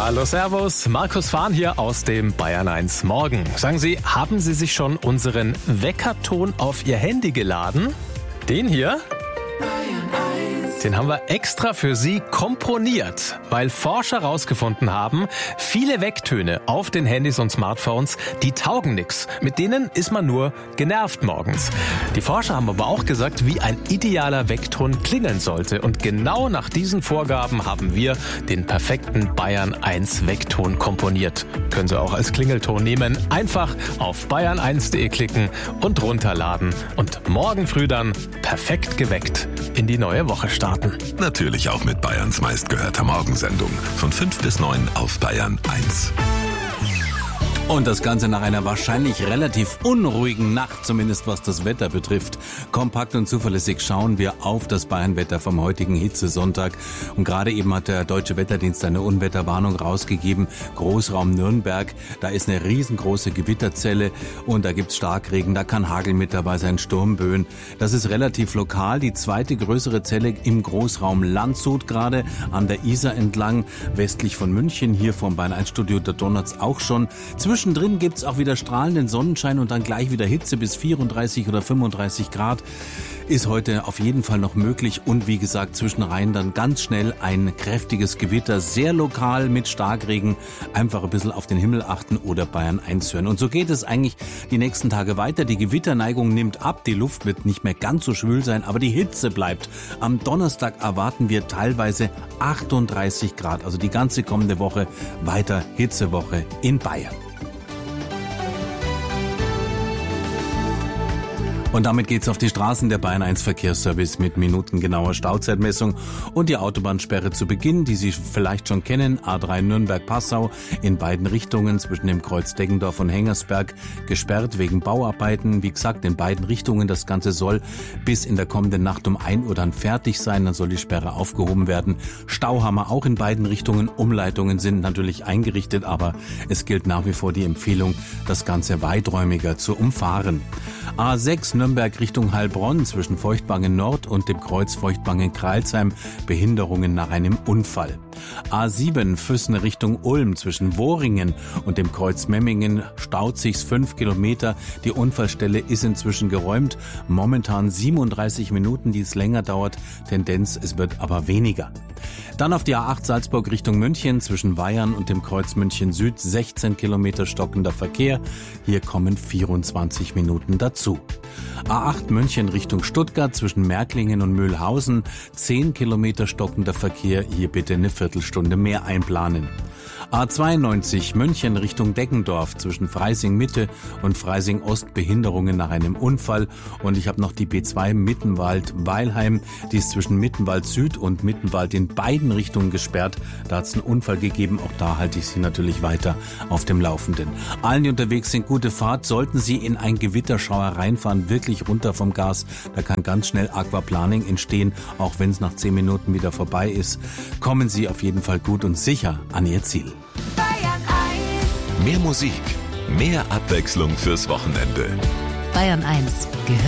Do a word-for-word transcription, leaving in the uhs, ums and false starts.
Hallo, servus. Markus Fahn hier aus dem Bayern eins Morgen. Sagen Sie, haben Sie sich schon unseren Weckerton auf Ihr Handy geladen? Den hier? Den haben wir extra für Sie komponiert, weil Forscher herausgefunden haben, viele Wecktöne auf den Handys und Smartphones, die taugen nix. Mit denen ist man nur genervt morgens. Die Forscher haben aber auch gesagt, wie ein idealer Weckton klingeln sollte. Und genau nach diesen Vorgaben haben wir den perfekten Bayern eins Weckton komponiert. Können Sie auch als Klingelton nehmen. Einfach auf bayern eins punkt de klicken und runterladen. Und morgen früh dann perfekt geweckt in die neue Woche starten. Natürlich auch mit Bayerns meistgehörter Morgensendung. Von fünf bis neun auf Bayern eins. Und das Ganze nach einer wahrscheinlich relativ unruhigen Nacht, zumindest was das Wetter betrifft. Kompakt und zuverlässig schauen wir auf das Bayernwetter vom heutigen Hitzesonntag. Und gerade eben hat der Deutsche Wetterdienst eine Unwetterwarnung rausgegeben. Großraum Nürnberg, da ist eine riesengroße Gewitterzelle und da gibt's Starkregen, da kann Hagel mit dabei sein, Sturmböen. Das ist relativ lokal. Die zweite größere Zelle im Großraum Landshut, gerade an der Isar entlang, westlich von München. Hier vom Bayern eins Studio, da donnert's auch schon. Zwischendrin gibt's auch wieder strahlenden Sonnenschein und dann gleich wieder Hitze bis vierunddreißig oder fünfunddreißig Grad. Ist heute auf jeden Fall noch möglich und wie gesagt, zwischenrein dann ganz schnell ein kräftiges Gewitter, sehr lokal mit Starkregen. Einfach ein bisschen auf den Himmel achten oder Bayern eins hören. Und so geht es eigentlich die nächsten Tage weiter. Die Gewitterneigung nimmt ab, die Luft wird nicht mehr ganz so schwül sein, aber die Hitze bleibt. Am Donnerstag erwarten wir teilweise achtunddreißig Grad, also die ganze kommende Woche weiter Hitzewoche in Bayern. Und damit geht's auf die Straßen. Der Bayern eins Verkehrsservice mit minutengenauer Stauzeitmessung und die Autobahnsperre zu Beginn, die Sie vielleicht schon kennen, A drei Nürnberg-Passau in beiden Richtungen zwischen dem Kreuz Deggendorf und Hengersberg gesperrt wegen Bauarbeiten. Wie gesagt, in beiden Richtungen. Das Ganze soll bis in der kommenden Nacht um ein Uhr dann fertig sein. Dann soll die Sperre aufgehoben werden. Stau haben wir auch in beiden Richtungen. Umleitungen sind natürlich eingerichtet, aber es gilt nach wie vor die Empfehlung, das Ganze weiträumiger zu umfahren. A sechs Nürnberg Richtung Heilbronn zwischen Feuchtwangen Nord und dem Kreuz Feuchtwangen-Kreilsheim Behinderungen nach einem Unfall. A sieben Füssen Richtung Ulm zwischen Wohringen und dem Kreuz Memmingen staut sich's fünf Kilometer. Die Unfallstelle ist inzwischen geräumt. Momentan siebenunddreißig Minuten, die es länger dauert. Tendenz, es wird aber weniger. Dann auf die A acht Salzburg Richtung München zwischen Weyern und dem Kreuz München Süd sechzehn Kilometer stockender Verkehr. Hier kommen vierundzwanzig Minuten dazu. A acht München Richtung Stuttgart zwischen Märklingen und Mühlhausen zehn Kilometer stockender Verkehr. Hier bitte eine Viertelstunde mehr einplanen. A zweiundneunzig München Richtung Deggendorf zwischen Freising Mitte und Freising Ost Behinderungen nach einem Unfall. Und ich habe noch die B zwei Mittenwald-Weilheim, die ist zwischen Mittenwald Süd und Mittenwald in beiden Richtungen gesperrt. Da hat es einen Unfall gegeben, auch da halte ich Sie natürlich weiter auf dem Laufenden. Allen, die unterwegs sind, gute Fahrt. Sollten Sie in ein Gewitterschauer reinfahren, wirklich runter vom Gas. Da kann ganz schnell Aquaplaning entstehen, auch wenn es nach zehn Minuten wieder vorbei ist. Kommen Sie auf jeden Fall gut und sicher an Ihr Ziel. Bayern eins. Mehr Musik, mehr Abwechslung fürs Wochenende. Bayern eins gehört